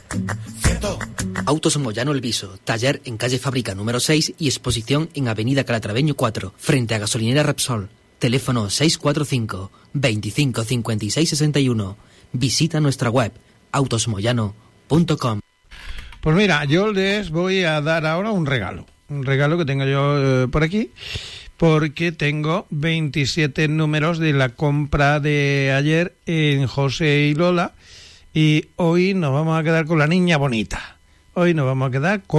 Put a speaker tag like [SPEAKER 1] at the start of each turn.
[SPEAKER 1] Autos Moyano El Viso, taller en calle Fábrica número 6 y exposición en avenida Calatraveño 4, frente a gasolinera Repsol. Teléfono 645 25 56 61. Visita nuestra web autosmoyano.com.
[SPEAKER 2] Pues mira, yo les voy a dar ahora un regalo que tengo yo por aquí, porque tengo 27 números de la compra de ayer en José y Lola, y hoy nos vamos a quedar con la niña bonita. Hoy nos vamos a quedar con